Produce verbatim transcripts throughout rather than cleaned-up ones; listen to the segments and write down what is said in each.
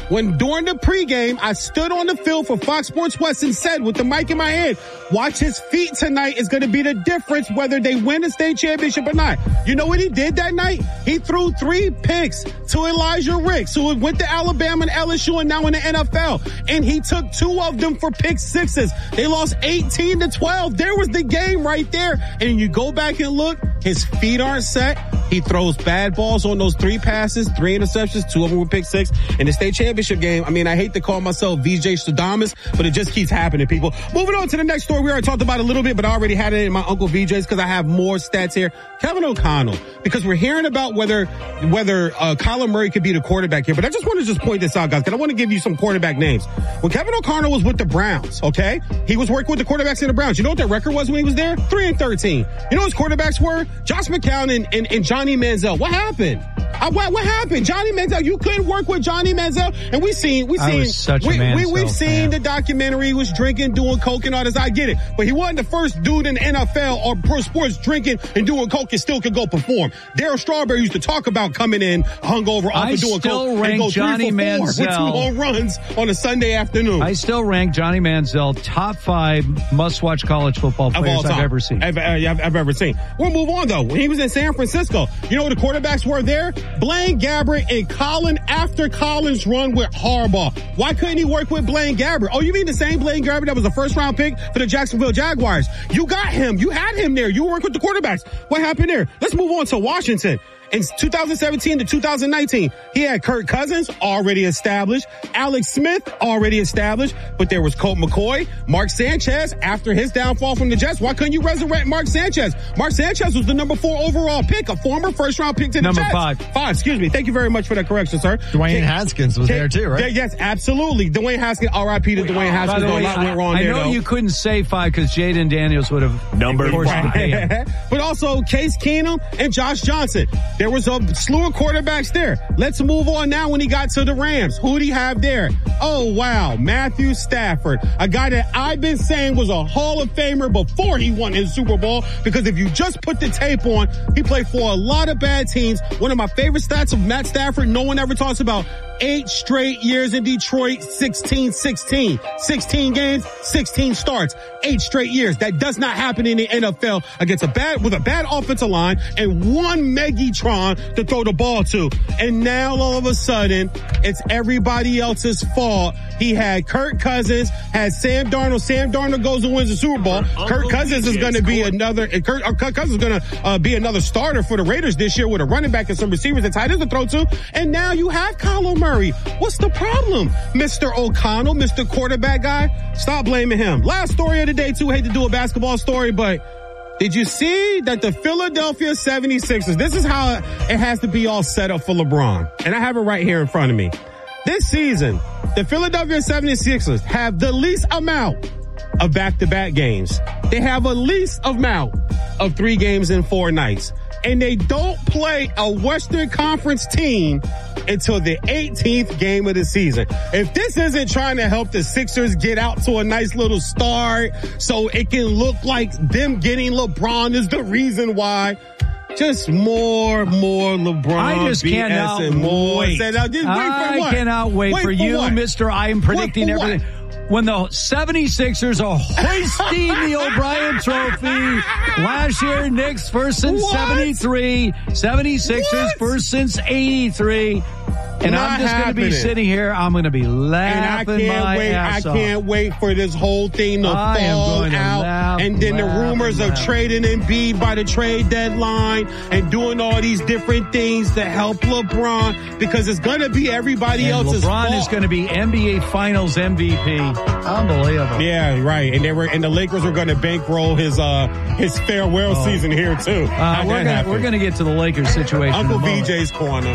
when during the pregame, I stood on the field for Fox Sports West and said with the mic in my hand, watch his feet tonight is going to be the difference whether they win the state championship or not. You know what he did that night? He threw three picks to Elijah Ricks, who went to Alabama and L S U and now in the N F L. And he took two of them for pick sixes. They lost eighteen to twelve. There was the game right there. And you go back and look, his feet aren't set. He throws bad balls on those three passes, three interceptions, two of them were pick six. In the state championship game, I mean, I hate to call myself V J Stradamus, but it just keeps happening, people. Moving on to the next story. We already talked about it a little bit, but I already had it in my Uncle V J's because I have more stats here. Kevin O'Connell, because we're hearing about whether whether uh, Kyler Murray could be the quarterback here. But I just want to just point this out, guys, because I want to give you some quarterback names. When Kevin O'Connell was with the Browns, okay, he was working with the quarterbacks in the Browns. You know what their record was when he was there? three and thirteen. You know what his quarterbacks were? Josh McCown and, and, and Johnny Manziel. What happened? Uh, what, what happened? Johnny Manziel, you couldn't work with Johnny Manziel. And we seen, we seen, I was such we, a Manziel we, we've seen fan. the documentary. He was drinking, doing coke and all this. I get it. But he wasn't the first dude in the N F L or pro sports drinking and doing coke and still could go perform. Darryl Strawberry used to talk about coming in hungover off I of doing still coke rank and go Johnny three for four with two Manziel. home runs on a Sunday afternoon. I still rank Johnny Manziel top five must-watch college football Of all players time. I've ever seen. I've, I've, I've ever seen. We'll move on, though. When he was in San Francisco, you know what the quarterbacks were there? Blaine Gabbert and Colin after Collins run with Harbaugh. Why couldn't he work with Blaine Gabbert? Oh, you mean the same Blaine Gabbert that was a first-round pick for the Jacksonville Jaguars? You got him. You had him there. You worked with the quarterbacks. What happened there? Let's move on to Washington. In two thousand seventeen to two thousand nineteen, he had Kirk Cousins already established, Alex Smith already established, but there was Colt McCoy, Mark Sanchez after his downfall from the Jets. Why couldn't you resurrect Mark Sanchez? Mark Sanchez was the number four overall pick, a former first round pick to the number Jets. Five. Five, excuse me. Thank you very much for that correction, sir. Dwayne Can, Haskins was can, there too, right? Yeah, yes, absolutely. Dwayne Haskins, R I P to Dwayne Haskins. By the way, a lot I, went wrong I there, know though. you couldn't say five because Jaden Daniels would have Number forced five. to pay him. But also Case Keenum and Josh Johnson. There was a slew of quarterbacks there. Let's move on now when he got to the Rams. Who did he have there? Oh, wow. Matthew Stafford, a guy that I've been saying was a Hall of Famer before he won his Super Bowl, because if you just put the tape on, he played for a lot of bad teams. One of my favorite stats of Matt Stafford, no one ever talks about, eight straight years in Detroit, sixteen sixteen. sixteen games, sixteen starts. Eight straight years. That does not happen in the N F L against a bad, with a bad offensive line and one Megatron to throw the ball to. And now all of a sudden, it's everybody else's fault. He had Kirk Cousins, had Sam Darnold. Sam Darnold goes and wins the Super Bowl. Kirk Cousins is going to be another, Kirk, Kirk Cousins is going to uh, be another starter for the Raiders this year with a running back and some receivers and tight ends to throw to. And now you have Kyler Murray. What's the problem, Mister O'Connell, Mister Quarterback guy? Stop blaming him. Last story of the day, too. Hate to do a basketball story, but did you see that the Philadelphia seventy-sixers, this is how it has to be all set up for LeBron. And I have it right here in front of me. This season, the Philadelphia seventy-sixers have the least amount of back-to-back games. They have a least amount of three games in four nights. And they don't play a Western Conference team until the eighteenth game of the season. If this isn't trying to help the Sixers get out to a nice little start so it can look like them getting LeBron is the reason why, just more, more LeBron. I just B S cannot and more. wait. Said, now, just wait for I what? cannot wait, wait for, for you, what? Mister I am predicting Wait for everything. What? When the seventy-sixers are hoisting the O'Brien Trophy. Last year, Knicks first since What? seventy-three. seventy-sixers What? first since eighty-three. And Not I'm just going to be happening. sitting here. I'm going to be laughing And I can't my wait. I ass off. can't wait for this whole thing to I am fall going to out. laugh, and then laugh, the rumors and of laugh. trading Embiid by the trade deadline and doing all these different things to help LeBron, because it's going to be everybody And else's LeBron fault. is going to be N B A Finals M V P. Unbelievable. Yeah, right. And they were, and the Lakers were going to bankroll his uh his farewell Oh. season here too. Uh, How'd we're that gonna happen? we're gonna get to the Lakers situation. Uncle in a moment. V J's corner.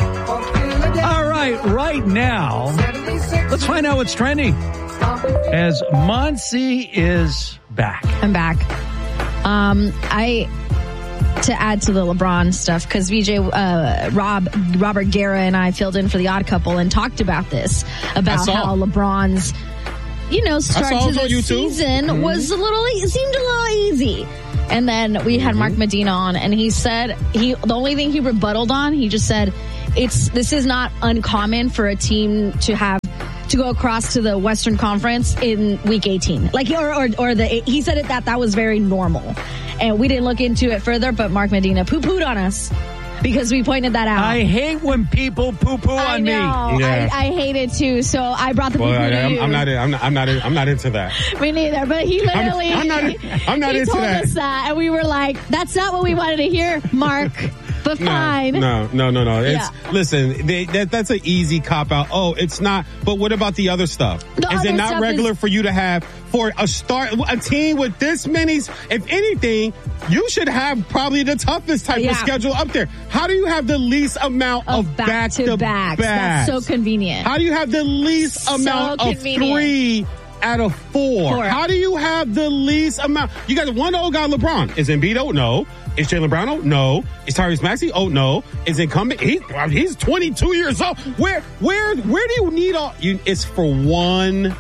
All right, right now, let's find out what's trending. As Monsi is back. I'm back. Um, I to add to the LeBron stuff, because V J, uh, Rob, Robert Guerra, and I filled in for the Odd Couple and talked about this, about saw. how LeBron's, you know, start saw to it the on YouTube. season Mm-hmm. was a little, it seemed a little easy. And then we had Mark Medina on, and he said he the only thing he rebutted on, he just said it's this is not uncommon for a team to have to go across to the Western Conference in week eighteen. Like, or, or, or the, he said it that that was very normal. And we didn't look into it further, but Mark Medina poo-pooed on us because we pointed that out. I hate when people poo-poo I on know. me. Yeah. I, I hate it too. So I brought the Well, poo-poo I, to I'm, you. I'm not. I'm not. I'm not. I'm not into that. Me neither. But he literally, I'm not- I'm not he into told that. us that, and we were like, "That's not what we wanted to hear, Mark." But fine. No, no, no, no. It's Yeah. listen. They, that that's an easy cop out. Oh, it's not. But what about the other stuff? The is other it not stuff regular is- for you to have for a start a team with this many? If anything, you should have probably the toughest type Yeah. of schedule up there. How do you have the least amount of, Of back to backs. That's so convenient. How do you have the least So amount of convenient. three out of four? Four. How do you have the least amount? You got one old guy, LeBron. Is Embiid? Oh, no. Is Jaylen Brown? Oh, no. Is Tyrese Maxey? Oh, no. Is incumbent? He, he's twenty-two years old. Where, where, where do you need all? You, it's for one,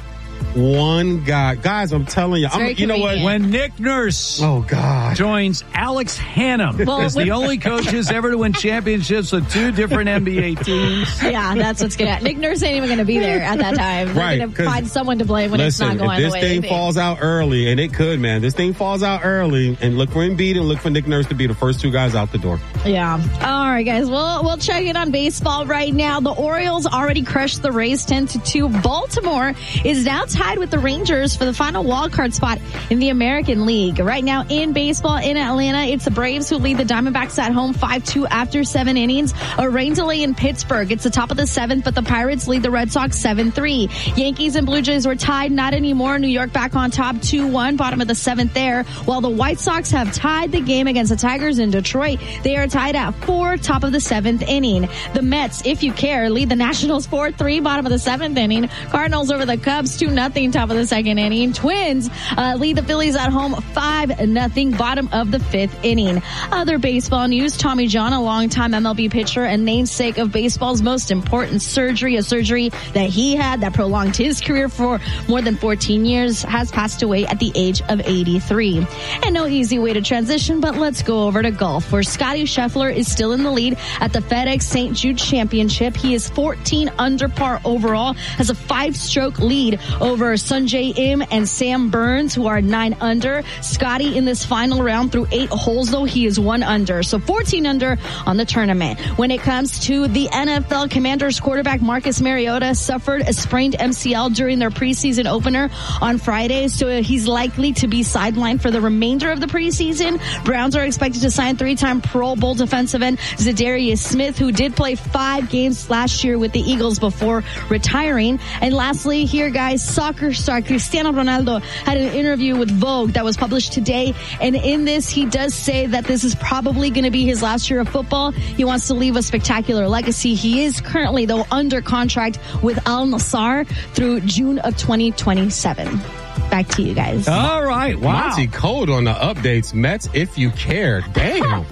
one guy. Guys, I'm telling you. I'm, very you know what? convenient. When Nick Nurse Oh, God. joins Alex Hannum Well, as when- the only coaches ever to win championships with two different N B A teams. Yeah, that's what's gonna happen. Nick Nurse ain't even gonna be there at that time. They're Right, gonna 'cause find someone to blame when Listen, it's not going if the this way thing they think. falls out early, and it could, man, this thing falls out early, and look for Embiid and look for Nick Nurse to be the first two guys out the door. Yeah. All right, guys. We'll we'll check in on baseball right now. The Orioles already crushed the Rays ten to two. Baltimore is now tied with the Rangers for the final wild card spot in the American League. Right now in baseball in Atlanta, it's the Braves who lead the Diamondbacks at home five two after seven innings. A rain delay in Pittsburgh. It's the top of the seventh, but the Pirates lead the Red Sox seven three. Yankees and Blue Jays were tied. Not anymore. New York back on top two one, bottom of the seventh there. While the White Sox have tied the game against the Tigers in Detroit. They are tied at four, top of the seventh inning. The Mets, if you care, lead the Nationals four three, bottom of the seventh inning. Cardinals over the Cubs two nothing, top of the second inning. Twins uh, lead the Phillies at home five nothing, bottom of the fifth inning. Other baseball news, Tommy John, a longtime M L B pitcher and namesake of baseball's most important surgery, a surgery that he had that prolonged his career for more than fourteen years, has passed away at the age of eighty-three. And no easy way to transition, but let's go over to golf, where Scottie Scheffler is still in the lead at the FedEx Saint Jude Championship. He is fourteen under par overall, has a five-stroke lead over Sungjae Im and Sam Burns, who are nine under. Scottie in this final round through eight holes, though, he is one under. So fourteen under on the tournament. When it comes to the N F L, Commanders quarterback Marcus Mariota suffered a sprained M C L during their preseason opener on Friday, so he's likely to be sidelined for the remainder of the preseason. Browns are expected to sign three-time Pro Bowl defensive end Zadarius Smith, who did play five games last year with the Eagles before retiring. And lastly, here, guys, soccer star Cristiano Ronaldo had an interview with Vogue that was published today. And in this, he does say that this is probably going to be his last year of football. He wants to leave a spectacular legacy. He is currently, though, under contract with Al Nassr through June of twenty twenty-seven. Back to you guys. All right. Wow. Monty Code on the updates. Mets, if you care. Damn.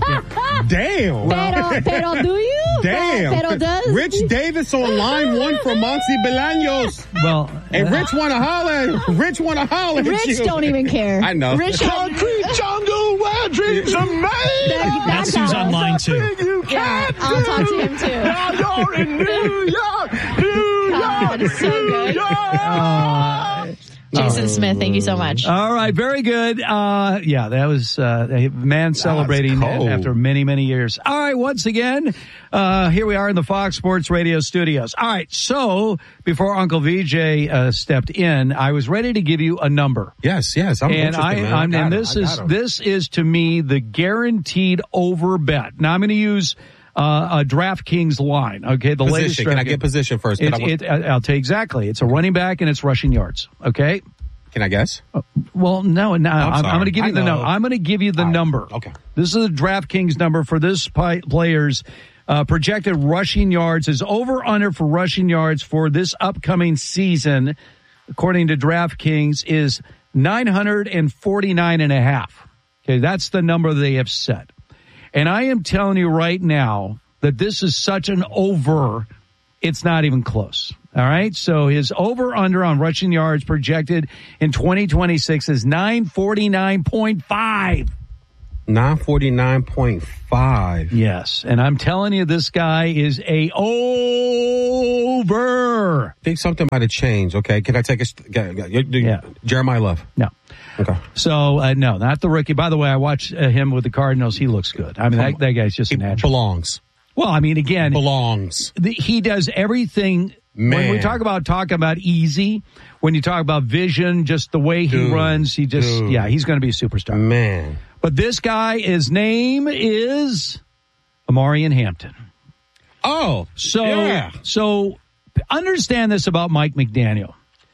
Damn. Pero, pero do you? Damn. Pero does? Rich Davis on line one for Monty Bolaños. Well, And Rich want to holler. Rich want to holler. at Rich you. don't even care. I know. Rich Concrete jungle where dreams are made. That- That's who's on line two. Yeah, I'll talk to him too. Now you're in New York. New God, York. it's so good. uh, Jason Smith, thank you so much. all right. Very good. Uh, yeah, that was uh, a man celebrating cold. after many, many years. All right. Once again, uh, here we are in the Fox Sports Radio studios. All right. So before Uncle V J uh, stepped in, I was ready to give you a number. Yes, yes. I'm And I, interested, man. I'm, got and him. this I is got him. this is to me the guaranteed over bet. Now I'm going to use uh, a DraftKings line. Okay, the latest. Position. Can I get position first? It's, But I want- it, I'll tell you exactly. It's a running back and it's rushing yards. Okay. Can I guess? Well, no, no. I'm, I'm sorry. going to give you I the know. number. I'm going to give you the All right. number. Okay. This is the DraftKings number for this pi- player's uh, projected rushing yards. Is over under for rushing yards for this upcoming season, according to DraftKings, is nine forty-nine and a half. Okay, that's the number they have set. And I am telling you right now that this is such an over, it's not even close. All right. So his over under on rushing yards projected in twenty twenty-six is nine forty-nine point five. nine forty-nine point five. Yes, and I'm telling you, this guy is a over. I think something might have changed. Okay, can I take a... Yeah. Jeremiah Love. No. Okay. So, uh, no, not the rookie. By the way, I watched uh, him with the Cardinals. He looks good. I mean, that, that guy's just he a natural. belongs. Well, I mean, again. Belongs. The, he does everything. Man. When we talk about talking about easy, when you talk about vision, just the way he Dude. runs, he just, Dude. yeah, he's going to be a superstar. Man. But this guy, his name is Omarion Hampton. Oh, so yeah. so understand this about Mike McDaniel.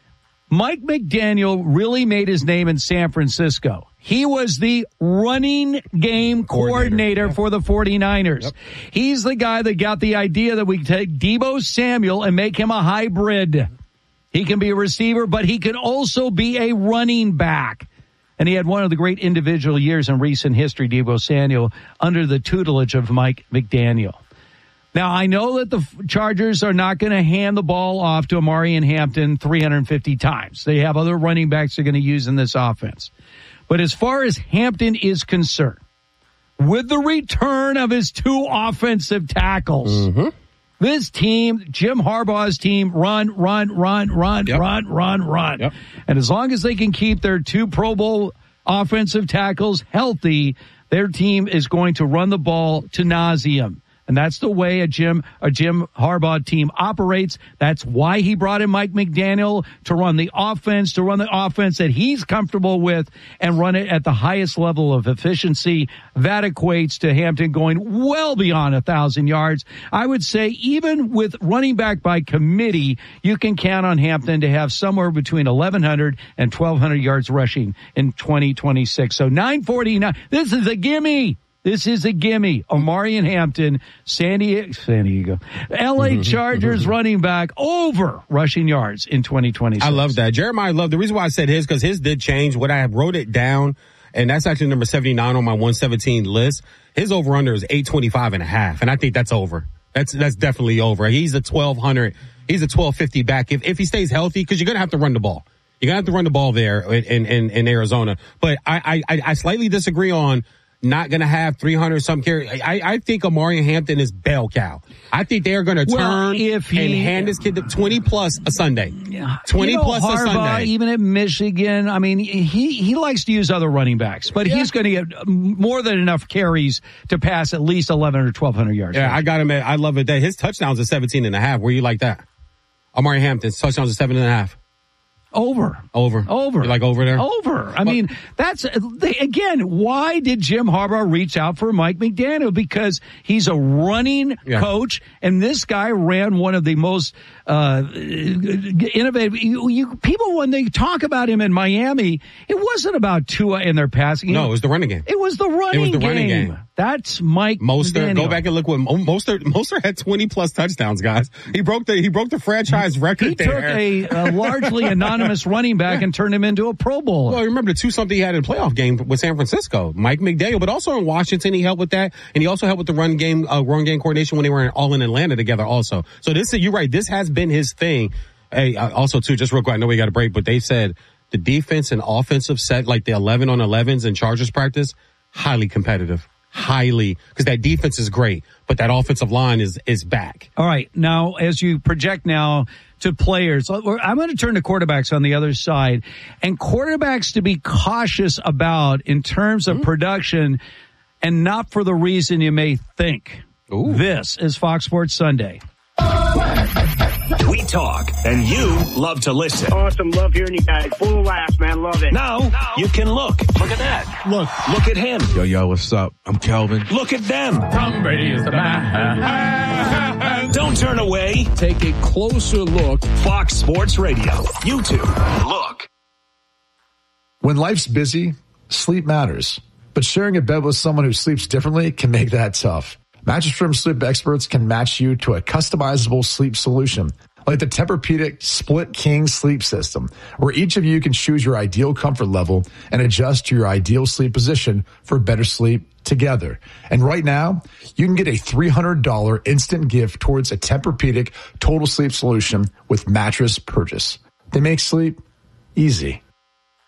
Mike McDaniel really made his name in San Francisco. He was the running game coordinator, coordinator for the 49ers. Yep. He's the guy that got the idea that we take Deebo Samuel and make him a hybrid. He can be a receiver, but he can also be a running back. And he had one of the great individual years in recent history, Deebo Samuel, under the tutelage of Mike McDaniel. Now, I know that the Chargers are not going to hand the ball off to Omarion Hampton three hundred fifty times. They have other running backs they're going to use in this offense. But as far as Hampton is concerned, with the return of his two offensive tackles, mm-hmm. this team, Jim Harbaugh's team, run, run, run, run, yep. run, run, run. Yep. And as long as they can keep their two Pro Bowl offensive tackles healthy, their team is going to run the ball to nauseam. And that's the way a Jim, a Jim Harbaugh team operates. That's why he brought in Mike McDaniel to run the offense, to run the offense that he's comfortable with and run it at the highest level of efficiency. That equates to Hampton going well beyond a thousand yards. I would say even with running back by committee, you can count on Hampton to have somewhere between eleven hundred and twelve hundred yards rushing in twenty twenty-six. So nine forty-nine. This is a gimme. This is a gimme. Omarion Hampton, San Diego, San Diego, L A Chargers running back over rushing yards in twenty twenty-six. I love that. Jeremiah Love, the reason why I said his, because his did change. What I wrote it down, and that's actually number seventy-nine on my one seventeen list. His over-under is eight twenty-five and a half, and I think that's over. That's that's definitely over. He's a twelve hundred, he's a twelve fifty back if, if he stays healthy, because you're going to have to run the ball. You're going to have to run the ball there in, in, in Arizona. But I, I, I slightly disagree on not going to have three hundred some carry. I, I think Omarion Hampton is bell cow. I think they're going to turn well, if he, and hand this kid to twenty plus a Sunday. Yeah, twenty you know, plus Harbaugh, a Sunday. Even at Michigan, I mean, he, he likes to use other running backs, but yeah. he's going to get more than enough carries to pass at least eleven or twelve hundred yards. Yeah, I got him at, I love it that his touchdowns are seventeen and a half. Where you like that? Omarion Hampton's touchdowns are seven and a half. Over. Over. Over. You like over there? Over. I well, mean, that's, they, again, why did Jim Harbaugh reach out for Mike McDaniel? Because he's a running yeah. coach, and this guy ran one of the most uh innovative. You, you, people, when they talk about him in Miami, it wasn't about Tua and their passing. No, it was the running game. It was the running game. It was the game. running game. That's Mike Mostert. McDaniel. Go back and look what Mostert, Mostert had twenty plus touchdowns, guys. He broke the, he broke the franchise record he there. He took a, a largely anonymous running back and turned him into a Pro Bowler. Well, remember the two something he had in a playoff game with San Francisco, Mike McDaniel, but also in Washington, he helped with that. And he also helped with the run game, uh, run game coordination when they were all in Atlanta together also. So this, you're right. This has been his thing. Hey, uh, also too, just real quick, I know we got a break, but they said the defense and offensive set, like the eleven on elevens in Chargers practice, highly competitive. Highly, because that defense is great, but that offensive line is is back. All right, now as you project now to players, I'm going to turn to quarterbacks on the other side, and quarterbacks to be cautious about in terms of mm-hmm. production, and not for the reason you may think. Ooh. This is Fox Sports Sunday. We talk, and you love to listen. Awesome. Love hearing you guys. Full of laughs, man. Love it. Now, now, you can look. Look at that. Look. Look at him. Yo, yo, what's up? I'm Kelvin. Look at them. Tom Brady is the man. Don't turn away. Take a closer look. Fox Sports Radio. YouTube. Look. When life's busy, sleep matters. But sharing a bed with someone who sleeps differently can make that tough. Mattress Firm sleep experts can match you to a customizable sleep solution, like the Tempur-Pedic Split King Sleep System, where each of you can choose your ideal comfort level and adjust to your ideal sleep position for better sleep together. And right now, you can get a three hundred dollars instant gift towards a Tempur-Pedic Total Sleep Solution with mattress purchase. They make sleep easy.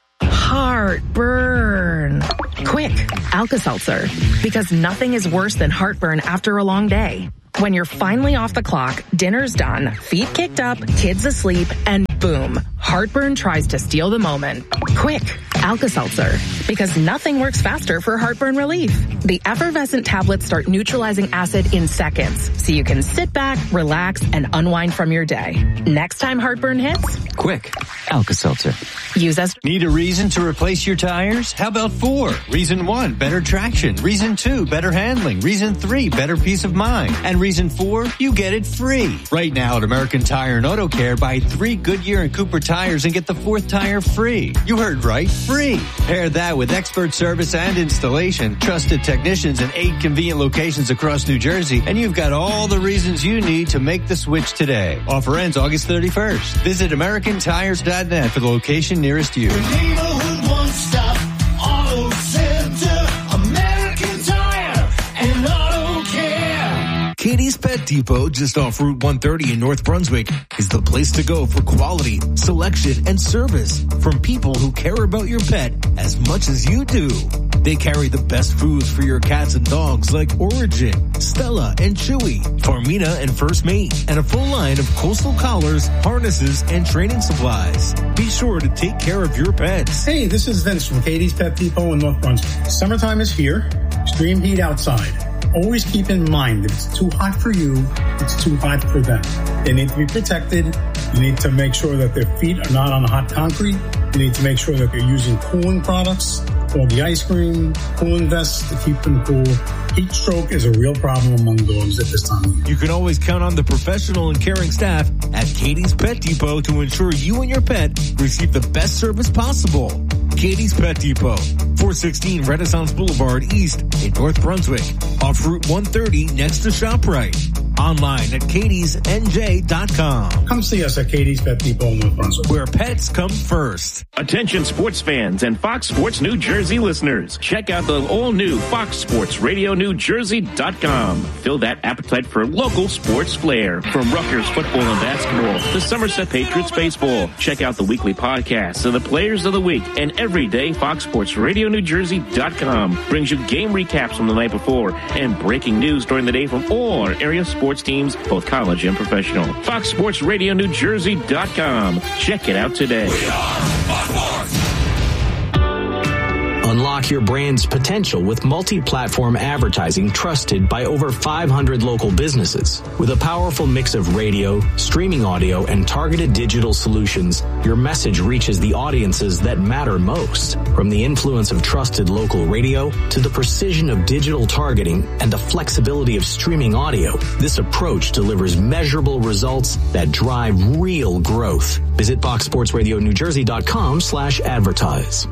Heartburn. Quick, Alka-Seltzer. Because nothing is worse than heartburn after a long day. When you're finally off the clock, dinner's done, feet kicked up, kids asleep, and boom, heartburn tries to steal the moment. Quick, Alka-Seltzer. Because nothing works faster for heartburn relief. The effervescent tablets start neutralizing acid in seconds, so you can sit back, relax, and unwind from your day. Next time heartburn hits, quick, Alka-Seltzer. Use as... Need a reason to replace your tires? How about four? Reason one, better traction. Reason two, better handling. Reason three, better peace of mind. And reason four, you get it free. Right now at American Tire and Auto Care, buy three Goodyear and Cooper tires and get the fourth tire free. You heard right, free. Pair that with expert service and installation, trusted technicians in eight convenient locations across New Jersey, and you've got all the reasons you need to make the switch today. Offer ends August thirty-first. Visit American Tires dot net for the location nearest you. The neighborhood one-stop auto center, American Tire and Auto Care. Katie's Pet Depot, just off Route one thirty in North Brunswick, is the place to go for quality, selection, and service from people who care about your pet as much as you do. They carry the best foods for your cats and dogs like Origin, Stella, and Chewy, Farmina, and First Mate, and a full line of coastal collars, harnesses, and training supplies. Be sure to take care of your pets. Hey, this is Vince from Katie's Pet Depot in North Brunswick. Summertime is here. Extreme heat outside. Always keep in mind, if it's too hot for you, it's too hot for them. They need to be protected. You need to make sure that their feet are not on hot concrete. You need to make sure that they're using cooling products, all the ice cream, cooling vests to keep them cool. Heat stroke is a real problem among dogs at this time of year. You can always count on the professional and caring staff at Katie's Pet Depot to ensure you and your pet receive the best service possible. Katie's Pet Depot, four sixteen Renaissance Boulevard East in North Brunswick, off Route one thirty next to ShopRite. Online at Katie's N J dot com. Come see us at Katie's Pet Depot in North Brunswick, where pets come first. Attention sports fans and Fox Sports New Jersey listeners. Check out the all-new Fox Sports Radio New Jersey dot com. Fill that appetite for local sports flair. From Rutgers football and basketball to Somerset Patriots baseball. Check out the weekly podcasts of the players of the week. And every day, Fox Sports Radio New Jersey dot com brings you game recaps from the night before and breaking news during the day from all our area sports teams, both college and professional. Fox Sports Radio New Jersey dot com. Check it out today. We are Fox Sports. Unlock your brand's potential with multi-platform advertising trusted by over five hundred local businesses. With a powerful mix of radio, streaming audio, and targeted digital solutions, your message reaches the audiences that matter most. From the influence of trusted local radio to the precision of digital targeting and the flexibility of streaming audio, this approach delivers measurable results that drive real growth. Visit Fox Sports Radio New Jersey dot com slash advertise.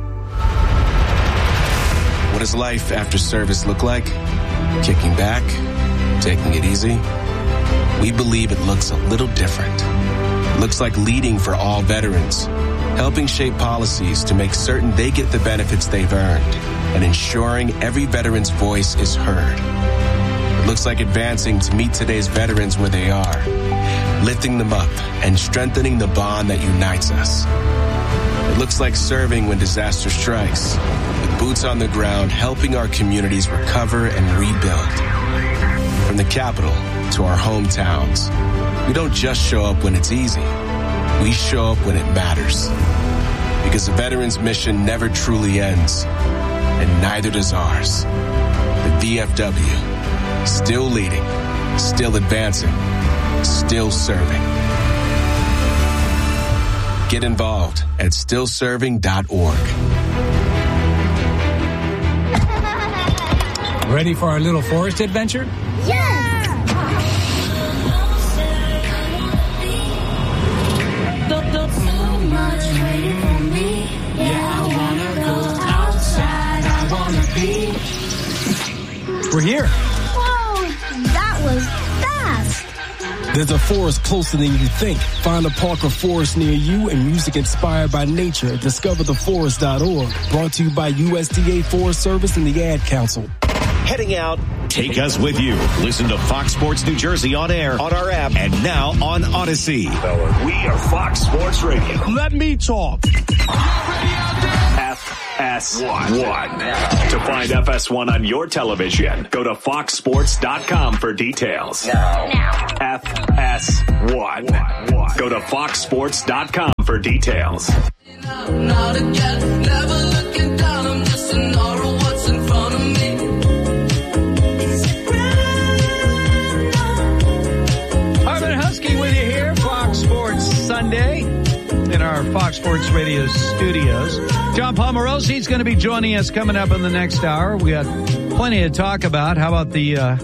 What does life after service look like? Kicking back? Taking it easy? We believe it looks a little different. It looks like leading for all veterans, helping shape policies to make certain they get the benefits they've earned, and ensuring every veteran's voice is heard. It looks like advancing to meet today's veterans where they are, lifting them up and strengthening the bond that unites us. It looks like serving when disaster strikes, with boots on the ground, helping our communities recover and rebuild. From the capital to our hometowns, we don't just show up when it's easy. We show up when it matters. Because the veterans' mission never truly ends, and neither does ours. The V F W, still leading, still advancing, still serving. Get involved at still serving dot org. Ready for our little forest adventure? Yes! So much waiting for me. Yeah, I wanna go outside. I wanna be. We're here. Whoa, that was fast. There's a forest closer than you think. Find a park or forest near you and music inspired by nature at discover the forest dot org. Brought to you by U S D A Forest Service and the Ad Council. Heading out. Take us with you. Listen to Fox Sports New Jersey on air, on our app, and now on Odyssey. We are Fox Sports Radio. Let me talk. Ask F S one. To find F S one on your television, go to fox sports dot com for details. Now. Now. F S one. Go to fox sports dot com for details. Not again, never looking down, I'm just in awe of what's in front of me. Arvin Husky with you here, Fox Sports Sunday, in our Fox Sports Radio studios. John Palmarosi is going to be joining us coming up in the next hour. We got plenty to talk about. How about the uh,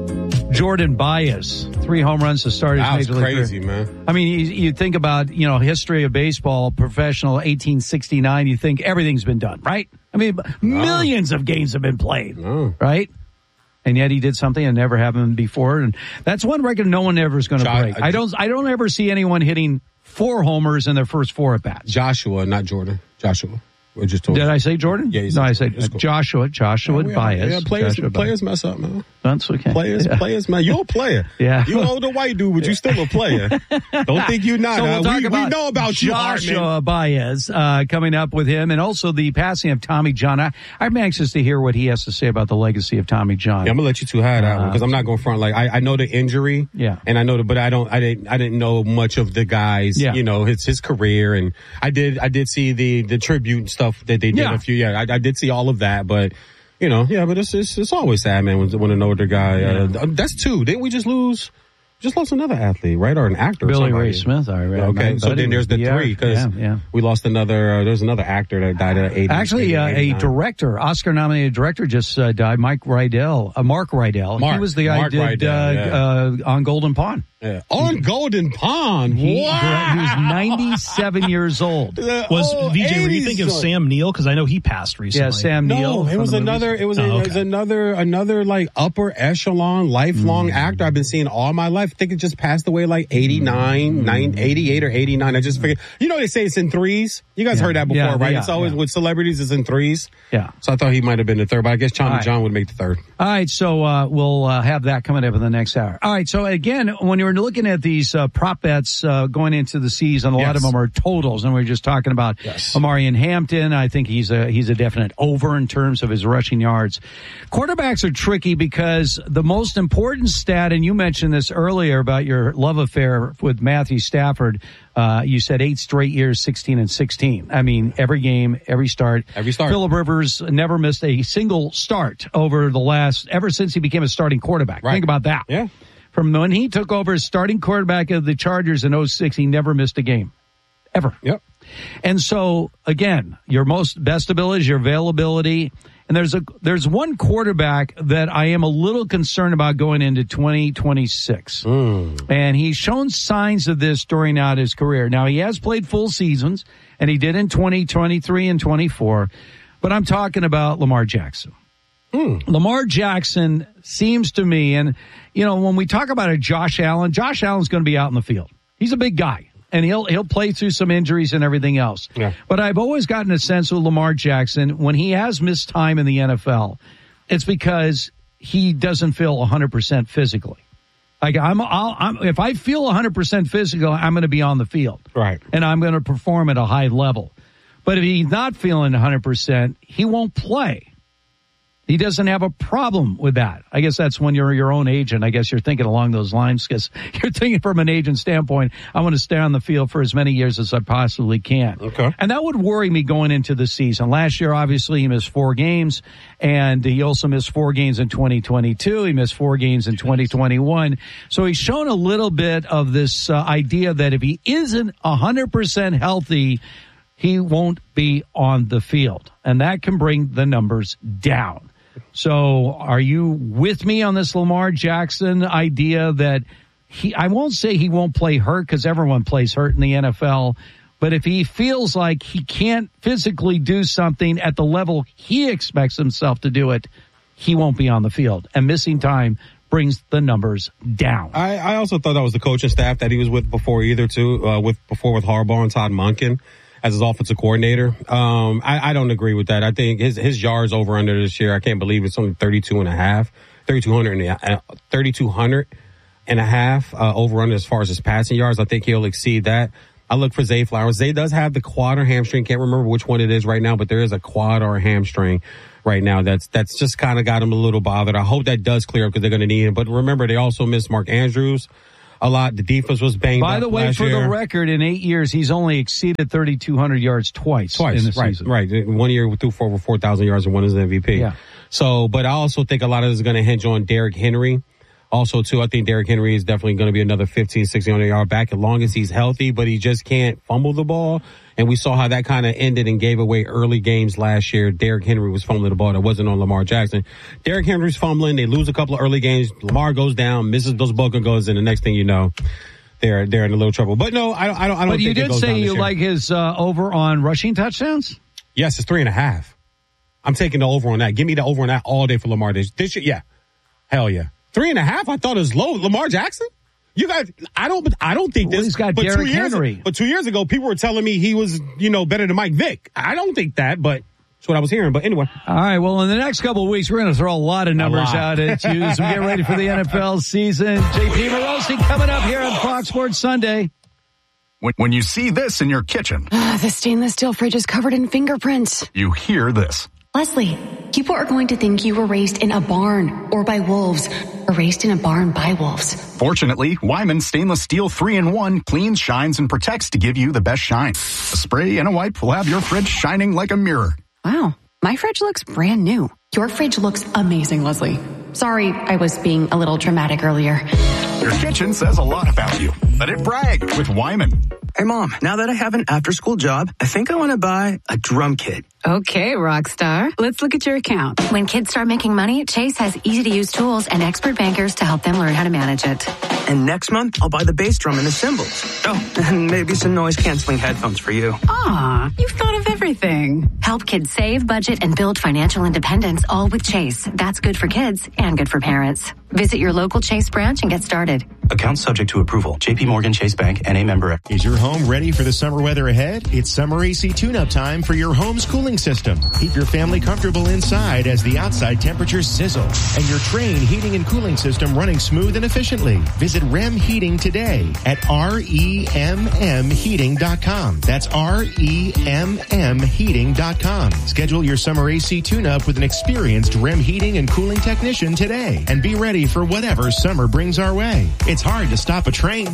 Jordan Baez? Three home runs to start his That was major league crazy, career. man. I mean, you, you think about, you know, history of baseball, professional, eighteen sixty-nine, you think everything's been done, right? I mean, no. millions of games have been played, no. right? And yet he did something that never happened before. And that's one record no one ever is going to break. I don't, I don't ever see anyone hitting four homers in their first four at bats. Joshua, not Jordan. Joshua. We just told Did you. I say Jordan? Yeah, no, I said cool. Joshua. Joshua yeah, Baez. Yeah, players, Joshua players Baez. mess up, man. That's okay. Players, yeah. players, man. You're a player. Yeah. You're an older white dude, but you're still a player. Don't think you're not. So we'll uh, talk we, about we know about you, Joshua Hartman. Baez uh, coming up with him, and also the passing of Tommy John. I, I'm anxious to hear what he has to say about the legacy of Tommy John. Yeah, I'm gonna let you two have that one because I'm not going front. Like I, I know the injury, yeah, and I know the, but I don't, I didn't, I didn't know much of the guys, yeah. you know, his his career, and I did, I did see the the tribute stuff that they did Yeah. a few, yeah, I, I did see all of that, but. You know, yeah, but it's it's, it's always sad, man, when, when an older guy. Uh, Yeah. That's two. Didn't we just lose? Just lost another athlete, right, or an actor? or Billy somebody. Ray Smith. I read. Okay, so then there's the yeah, three because yeah, yeah. we lost another. Uh, there's another actor that died at eighty. Actually, uh, a director, Oscar-nominated director, just uh, died. Mike Rydell, uh, Mark Rydell. Mark, he was the guy Mark who did Rydell, uh, yeah. uh, on Golden Pond. Yeah. On Golden Pond. He, wow. he was ninety-seven years old. Uh, Was oh, V J? What do you think of son. Sam Neill? Because I know he passed recently. Yeah, Sam Neill. No, it from was the another. movies. It was, Oh, a, okay. it was another another like upper echelon, lifelong Mm. actor I've been seeing all my life. I think it just passed away like eighty-nine, Mm. nine, eighty-eight or eighty-nine. I just figured. You know they say it's in threes. You guys Yeah. heard that before, Yeah, right? yeah, it's always yeah. with celebrities. It's in threes. Yeah. So I thought he might have been the third, but I guess Tommy All right. John would make the third. All right, so uh, we'll uh, have that coming up in the next hour. All right, so again, when you're looking at these uh, prop bets uh, going into the season, a lot Yes. of them are totals, and we are just talking about Yes. Amarian Hampton. I think he's a he's a definite over in terms of his rushing yards. Quarterbacks are tricky because the most important stat, and you mentioned this earlier about your love affair with Matthew Stafford. Uh, you said eight straight years, sixteen and sixteen. I mean, every game, every start. Every start. Phillip Rivers never missed a single start over the last, ever since he became a starting quarterback. Right. Think about that. Yeah. From when he took over as starting quarterback of the Chargers in oh six, he never missed a game. Ever. Yep. And so, again, your most best ability is your availability. And there's a there's one quarterback that I am a little concerned about going into twenty twenty-six. Mm. And he's shown signs of this during out his career. Now, he has played full seasons, and he did in twenty twenty-three and twenty-four. But I'm talking about Lamar Jackson. Mm. Lamar Jackson seems to me, and, you know, when we talk about a Josh Allen, Josh Allen's going to be out in the field. He's a big guy. And he'll he'll play through some injuries and everything else. Yeah. But I've always gotten a sense with Lamar Jackson, when he has missed time in the N F L, it's because he doesn't feel one hundred percent physically. Like I'm, I'll, I'm if I feel one hundred percent physical, I'm going to be on the field. Right. And I'm going to perform at a high level. But if he's not feeling one hundred percent, he won't play. He doesn't have a problem with that. I guess that's when you're your own agent. I guess you're thinking along those lines because you're thinking from an agent standpoint, I want to stay on the field for as many years as I possibly can. Okay. And that would worry me going into the season. Last year, obviously, he missed four games, and he also missed four games in twenty twenty-two. He missed four games in twenty twenty-one. So he's shown a little bit of this uh, idea that if he isn't one hundred percent healthy, he won't be on the field. And that can bring the numbers down. So are you with me on this Lamar Jackson idea that he, I won't say he won't play hurt because everyone plays hurt in the N F L, but if he feels like he can't physically do something at the level he expects himself to do it, he won't be on the field. And missing time brings the numbers down. I, I also thought that was the coaching staff that he was with before either, too, uh, with before with Harbaugh and Todd Monken as his offensive coordinator. Um, I, I don't agree with that. I think his, his yards over under this year, I can't believe it's only thirty-two and a half, thirty-two hundred and, thirty-two hundred and a half, uh, over under as far as his passing yards. I think he'll exceed that. I look for Zay Flowers. Zay does have the quad or hamstring. Can't remember which one it is right now, but there is a quad or a hamstring right now. That's that's just kind of got him a little bothered. I hope that does clear up because they're going to need him. But remember, they also missed Mark Andrews a lot. The defense was banged By up the way, last for year. the record, in eight years, he's only exceeded thirty-two hundred yards twice. Twice, in the right, season. right. One year we threw for over four thousand yards and one is the M V P. Yeah. So, but I also think a lot of this is going to hinge on Derrick Henry. Also, too, I think Derrick Henry is definitely going to be another fifteen, sixteen hundred yard back as long as he's healthy, but he just can't fumble the ball. And we saw how that kind of ended and gave away early games last year. Derrick Henry was fumbling the ball. That wasn't on Lamar Jackson. Derrick Henry's fumbling. They lose a couple of early games. Lamar goes down, misses those Boca goes, and the next thing you know, they're they're in a little trouble. But no, I don't. I don't. I don't But you think it did goes down say this you year. like his uh, over on rushing touchdowns? Yes, it's three and a half. I'm taking the over on that. Give me the over on that all day for Lamar this, this year. Yeah. Hell yeah. Three and a half? I thought it was low. Lamar Jackson? You guys, I don't, I don't think Well, this. he's got but Derrick two years, Henry. But two years ago, people were telling me he was, you know, better than Mike Vick. I don't think that, but that's what I was hearing. But anyway. All right. Well, in the next couple of weeks, we're going to throw a lot of numbers lot. out at you as we get ready for the N F L season. J P Morosi coming up here on Fox Sports Sunday. When, when you see this in your kitchen, Uh, the stainless steel fridge is covered in fingerprints. you hear this. Leslie, people are going to think you were raised in a barn or by wolves or raised in a barn by wolves. Fortunately, Wyman Stainless Steel three in one cleans, shines, and protects to give you the best shine. A spray and a wipe will have your fridge shining like a mirror. Wow, my fridge looks brand new. Your fridge looks amazing, Leslie. Sorry, I was being a little dramatic earlier. Your kitchen says a lot about you. Let it brag with Wyman. Hey, Mom, now that I have an after-school job, I think I want to buy a drum kit. Okay, Rockstar. Let's look at your account. When kids start making money, Chase has easy-to-use tools and expert bankers to help them learn how to manage it. And next month, I'll buy the bass drum and the cymbals. Oh, and maybe some noise-canceling headphones for you. Aw, you've thought of everything. Help kids save, budget, and build financial independence, all with Chase. That's good for kids and good for parents. Visit your local Chase branch and get started. Account subject to approval. J P Morgan Chase Bank and a member. Is your home ready for the summer weather ahead? It's summer A C tune-up time for your home's cooling system. Keep your family comfortable inside as the outside temperatures sizzle and your Trane heating and cooling system running smooth and efficiently. Visit R E M Heating today at R E M M heating dot com. That's R E M M heating dot com. Schedule your summer A C tune-up with an experienced R E M heating and cooling technician today and be ready for whatever summer brings our way. It's hard to stop a train.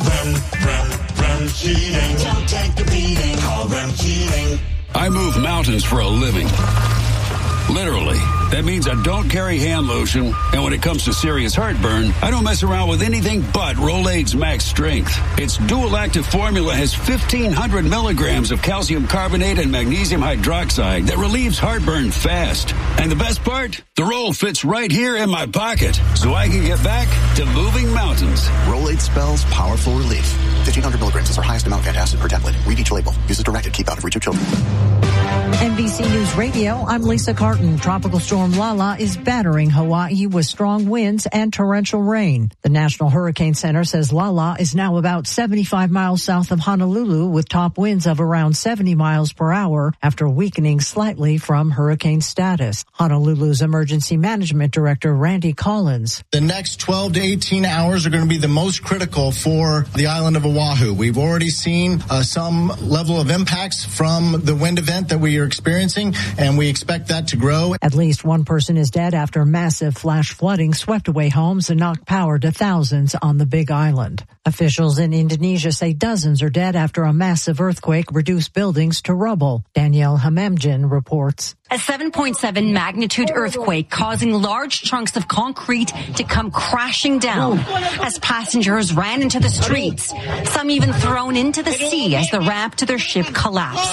Don't take the beating. Call Rem Heating. I move mountains for a living. Literally. That means I don't carry hand lotion, and when it comes to serious heartburn, I don't mess around with anything but Rolaids Max Strength. Its dual active formula has fifteen hundred milligrams of calcium carbonate and magnesium hydroxide that relieves heartburn fast. And the best part? The roll fits right here in my pocket, so I can get back to moving mountains. Rolaids spells powerful relief. fifteen hundred milligrams is our highest amount of antacid per tablet. Read each label. Use as directed. Keep out of reach of children. N B C News Radio, I'm Lisa Carton. Tropical storm Lala is battering Hawaii with strong winds and torrential rain. The National Hurricane Center says Lala is now about seventy-five miles south of Honolulu with top winds of around seventy miles per hour after weakening slightly from hurricane status. Honolulu's Emergency Management Director Randy Collins. The next twelve to eighteen hours are going to be the most critical for the island of Oahu. We've already seen uh, some level of impacts from the wind event that we are experiencing, and we expect that to grow. At least one person is dead after massive flash flooding swept away homes and knocked power to thousands on the Big Island. Officials in Indonesia say dozens are dead after a massive earthquake reduced buildings to rubble. Danielle Hamemdin reports. A seven point seven magnitude earthquake causing large chunks of concrete to come crashing down as passengers ran into the streets, some even thrown into the sea as the ramp to their ship collapsed.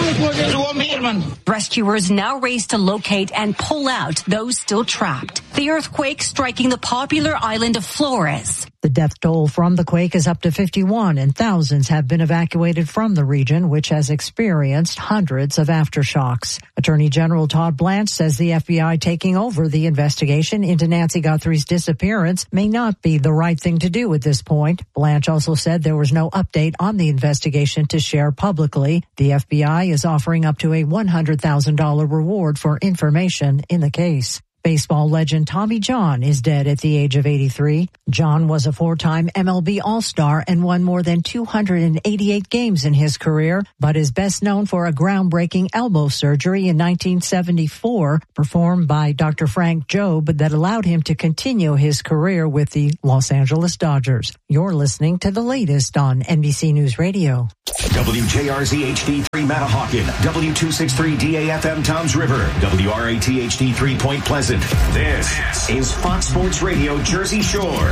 Rescuers now race to locate and pull out those still trapped. The earthquake striking the popular island of Flores. The death toll from the quake is up to fifty-one, and thousands have been evacuated from the region, which has experienced hundreds of aftershocks. Attorney General Todd Blanche says the F B I taking over the investigation into Nancy Guthrie's disappearance may not be the right thing to do at this point. Blanche also said there was no update on the investigation to share publicly. The F B I is offering up to a one hundred thousand dollars reward for information in the case. Baseball legend Tommy John is dead at the age of eighty-three. John was a four-time M L B All-Star and won more than two hundred eighty-eight games in his career, but is best known for a groundbreaking elbow surgery in nineteen seventy-four performed by Doctor Frank Jobe that allowed him to continue his career with the Los Angeles Dodgers. You're listening to the latest on N B C News Radio. W J R Z H D three Matahawkin, W two sixty-three D A F M Toms River, W R A T H D three Point Pleasant. This is Fox Sports Radio Jersey Shore.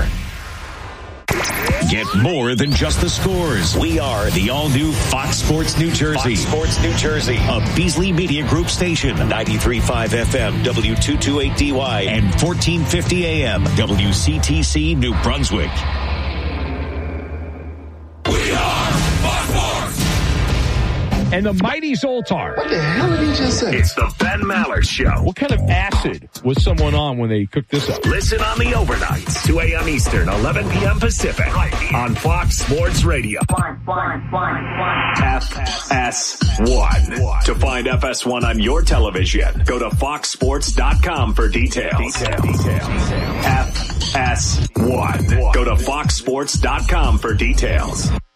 Get more than just the scores. We are the all-new Fox Sports New Jersey. Fox Sports New Jersey, a Beasley Media Group station, ninety-three point five F M, W two twenty-eight D Y, and fourteen fifty A M, W C T C New Brunswick. We are Fox Sports. And the mighty Zoltar. What the hell did he just say? It's the Ben Maller Show. What kind of acid was someone on when they cooked this up? Listen on the overnights, two a.m. Eastern, eleven p.m. Pacific, right on Fox Sports Radio. One, one, one, one. F S one. To find F S one on your television, go to fox sports dot com for details. Detail. Detail. F S one. Go to fox sports dot com for details.